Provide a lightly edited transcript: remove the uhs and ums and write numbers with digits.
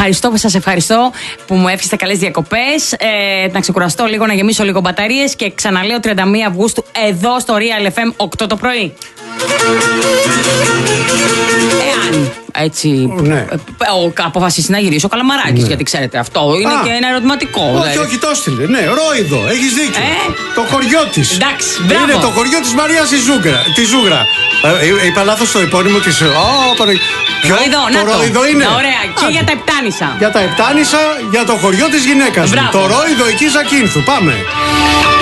Σας ευχαριστώ που μου εύχεστε καλές διακοπές. Να ξεκουραστώ λίγο, να γεμίσω λίγο μπαταρίες και ξαναλέω 31 Αυγούστου εδώ στο Real FM 8 το πρωί. Εάν έτσι ναι. Αποφασίσει να γυρίσει ο Καλαμαράκης, ναι. Γιατί ξέρετε, αυτό είναι και ένα ερωτηματικό. Όχι, το έστειλε. Ναι, Ρόιδο, έχεις δίκιο. Το χωριό της. Εντάξει, μπράβο. Είναι το χωριό της Μαρίας τη Ζούγρα. Είπα λάθος το επώνυμο της. Ρόιδο, το Ρόιδο είναι. Ωραία, και για τα Επτάνησα. Για τα Επτάνησα, για το χωριό της γυναίκας μου. Το Ρόιδο εκεί Ζακίνθου. Πάμε.